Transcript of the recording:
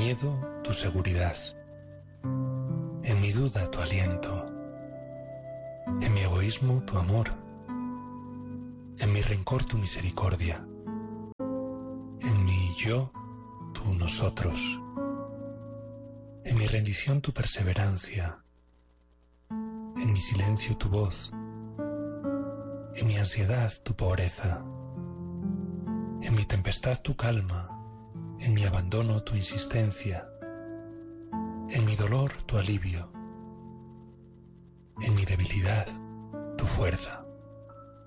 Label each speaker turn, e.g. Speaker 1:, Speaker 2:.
Speaker 1: miedo, tu seguridad. En mi duda, tu aliento. En mi egoísmo, tu amor. En mi rencor, tu misericordia. En mi yo, tu nosotros. En mi rendición, tu perseverancia. En mi silencio, tu voz. En mi ansiedad, tu pobreza. En mi tempestad, tu calma. En mi abandono, tu insistencia. En mi dolor, tu alivio. En mi debilidad, tu fuerza.